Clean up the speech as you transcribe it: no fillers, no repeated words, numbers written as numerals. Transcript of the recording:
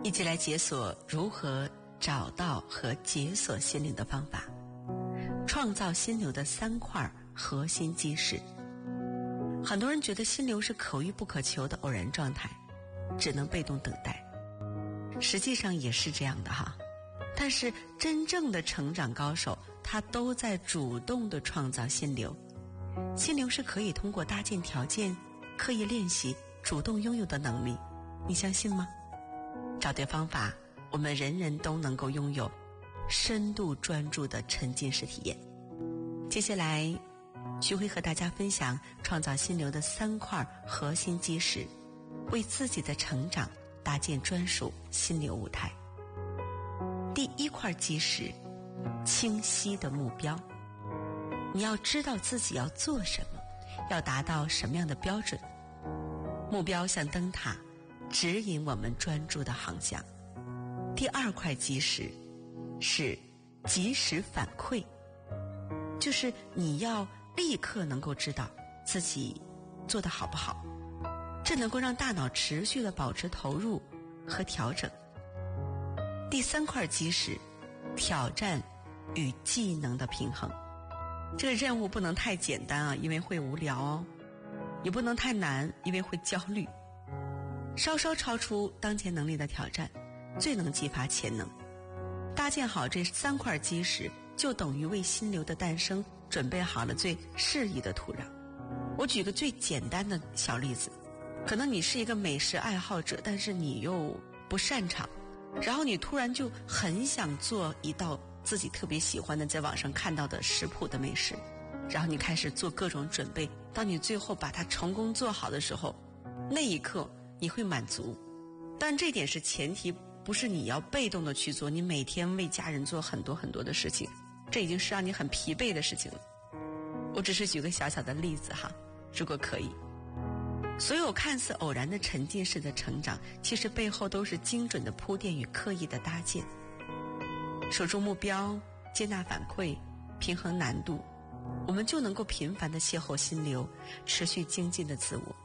一起来解锁如何找到和解锁心流的方法，创造心流的3块核心基石。很多人觉得心流是可遇不可求的偶然状态，只能被动等待。实际上也是这样的哈，但是真正的成长高手，他都在主动地创造心流。心流是可以通过搭建条件、刻意练习、主动拥有的能力，你相信吗？找对方法，我们人人都能够拥有深度专注的沉浸式体验。接下来徐辉和大家分享创造心流的3块核心基石，为自己的成长搭建专属心流舞台。第1块基石，清晰的目标。你要知道自己要做什么，要达到什么样的标准。目标像灯塔，指引我们专注的航向。第2块基石是及时反馈，就是你要立刻能够知道自己做得好不好，这能够让大脑持续地保持投入和调整。第3块基石，挑战与技能的平衡。这个任务不能太简单啊，因为会无聊哦；也不能太难，因为会焦虑。稍稍超出当前能力的挑战，最能激发潜能。搭建好这3块基石，就等于为心流的诞生准备好了最适宜的土壤。我举个最简单的小例子，可能你是一个美食爱好者，但是你又不擅长，然后你突然就很想做一道自己特别喜欢的在网上看到的食谱的美食，然后你开始做各种准备，当你最后把它成功做好的时候，那一刻你会满足。但这点是前提，不是你要被动的去做，你每天为家人做很多很多的事情，这已经是让你很疲惫的事情了。我只是举个小小的例子哈，如果可以。所有看似偶然的沉浸式的成长，其实背后都是精准的铺垫与刻意的搭建。守住目标，接纳反馈，平衡难度，我们就能够频繁地邂逅心流，持续精进的自我。